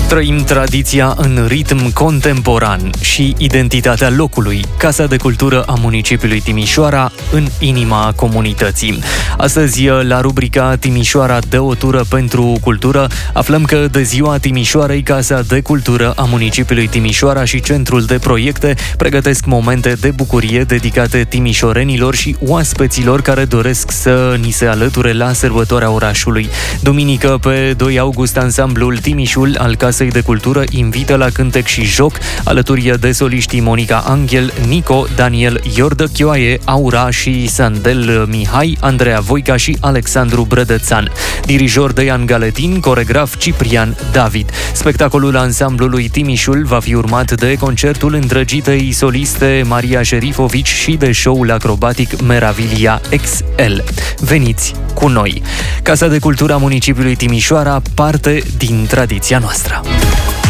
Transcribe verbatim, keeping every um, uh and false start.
Trăim tradiția în ritm contemporan și identitatea locului, Casa de Cultură a municipiului Timișoara, în inima comunității. Astăzi, la rubrica Timișoara dă o tură pentru cultură, aflăm că de ziua Timișoarei, Casa de Cultură a municipiului Timișoara și Centrul de Proiecte pregătesc momente de bucurie dedicate timișorenilor și oaspeților care doresc să ni se alăture la sărbătoarea orașului. Duminică, pe doi august, ansamblul Timișul al Casei de Cultură invită la cântec și joc alături de soliștii Monica Anghel, Nico, Daniel Iordăchioaie, Aura și Sandel Mihai, Andreea Voica și Alexandru Brădățan. Dirijor Deian Galetin, coregraf Ciprian David. Spectacolul ansamblului Timișul va fi urmat de concertul îndrăgitei soliste Maria Șerifovici și de show-ul acrobatic Meravilia X L. Veniți cu noi! Casa de Cultură a municipiului Timișoara, parte din tradiția noastră.